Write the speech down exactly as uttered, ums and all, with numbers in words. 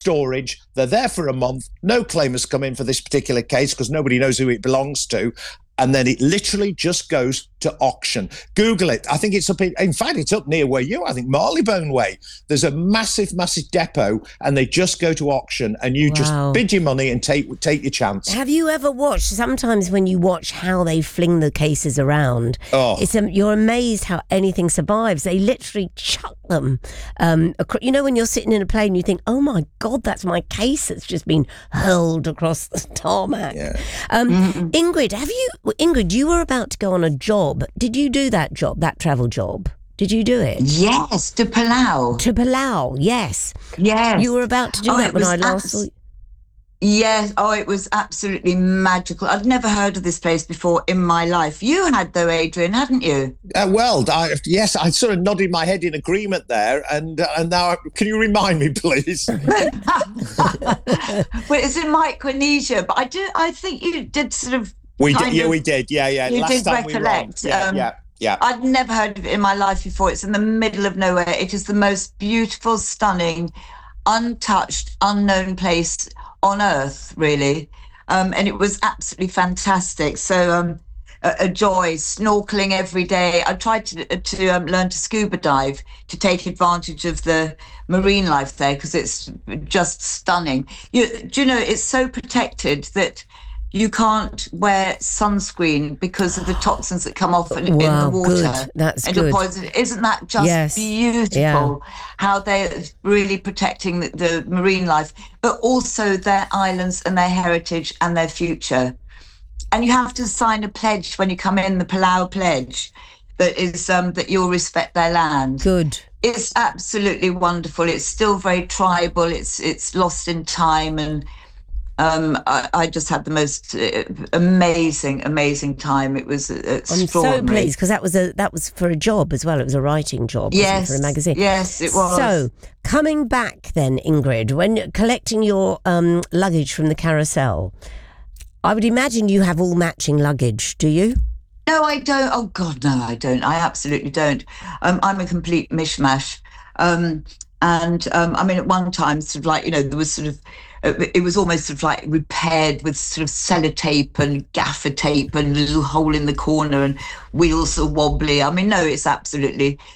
storage. They're there for a month. No claim has come in for this particular case because nobody knows who it belongs to. And then it literally just goes to auction. Google it. I think it's up in, in fact, it's up near where you are, I think Marylebone Way. There's a massive, massive depot and they just go to auction and you wow. just bid your money and take take your chance. Have you ever watched, sometimes when you watch how they fling the cases around, oh. it's um, you're amazed how anything survives. They literally chuck them. Um, across, you know, when you're sitting in a plane, you think, oh my God, that's my case that's just been hurled across the tarmac. Yeah. Um, mm-hmm. Ingrid, have you, Ingrid, you were about to go on a job. Did you do that job, that travel job? Did you do it? Yes, to Palau. To Palau, yes. Yes. You were about to do oh, that when I last abs- saw you. Yes, oh, it was absolutely magical. I'd never heard of this place before in my life. You had, though, Adrian, hadn't you? Uh, well, I, yes, I sort of nodded my head in agreement there. And uh, and now, can you remind me, please? Well, it's in Micronesia, but I do. I think you did sort of. We did, yeah, we did, yeah, yeah. You Last did time recollect. We were on. Yeah, um, yeah, yeah. I'd never heard of it in my life before. It's in the middle of nowhere. It is the most beautiful, stunning, untouched, unknown place on earth, really. Um, and it was absolutely fantastic. So um, a, a joy, snorkeling every day. I tried to, to um, learn to scuba dive to take advantage of the marine life there because it's just stunning. You, do you know, it's so protected that you can't wear sunscreen because of the toxins that come off in, wow, in the water. Good. That's and good. Poison. Isn't that just yes. beautiful? Yeah. How they're really protecting the, the marine life, but also their islands and their heritage and their future. And you have to sign a pledge when you come in, the Palau Pledge, that is um, that you'll respect their land. Good. It's absolutely wonderful. It's still very tribal. It's it's lost in time and. Um, I, I just had the most uh, amazing, amazing time. It was uh, extraordinary. I'm so pleased because that was a that was for a job as well. It was a writing job, wasn't yes, it, for a magazine. Yes, it was. So coming back then, Ingrid, when collecting your um, luggage from the carousel, I would imagine you have all matching luggage. Do you? No, I don't. Oh God, no, I don't. I absolutely don't. Um, I'm a complete mishmash. Um, and um, I mean, at one time, sort of like you know, there was sort of. It was almost sort of like repaired with sort of sellotape and gaffer tape and a little hole in the corner and wheels are wobbly. I mean, no, it's absolutely